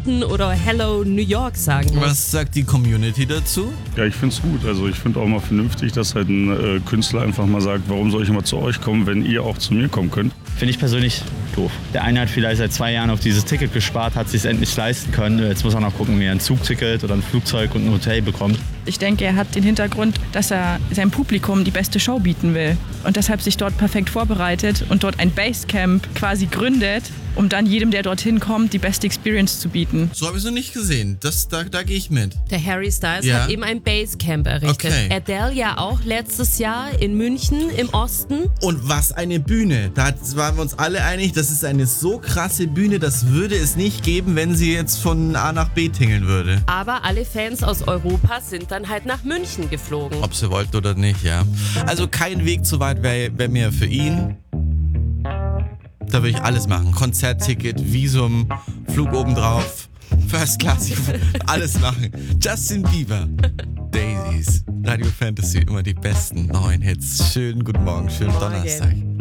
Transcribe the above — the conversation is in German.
Manhattan oder Hello New York sagen muss. Was sagt die Community dazu? Ja, ich finde es gut. Also ich finde auch mal vernünftig, dass halt ein Künstler einfach mal sagt, warum soll ich immer zu euch kommen, wenn ihr auch zu mir kommen könnt. Finde ich persönlich doof. Der eine hat vielleicht seit 2 Jahren auf dieses Ticket gespart, hat es sich endlich leisten können. Jetzt muss er noch gucken, wie er ein Zugticket oder ein Flugzeug und ein Hotel bekommt. Ich denke, er hat den Hintergrund, dass er seinem Publikum die beste Show bieten will und deshalb sich dort perfekt vorbereitet und dort ein Basecamp quasi gründet, um dann jedem, der dorthin kommt, die beste Experience zu bieten. So habe ich es noch nicht gesehen. Da gehe ich mit. Der Harry Styles Ja. hat eben ein Basecamp errichtet. Okay. Adele ja auch letztes Jahr in München im Osten. Und was eine Bühne. Da waren wir uns alle einig, das ist eine so krasse Bühne, das würde es nicht geben, wenn sie jetzt von A nach B tingeln würde. Aber alle Fans aus Europa sind dann halt nach München geflogen. Ob sie wollt oder nicht, ja. Also kein Weg zu weit wäre mir für ihn. Da würde ich alles machen. Konzertticket, Visum, Flug obendrauf, First Class, alles machen. Justin Bieber, Daisies, Radio Fantasy, immer die besten neuen Hits. Schönen guten Morgen, schönen Donnerstag.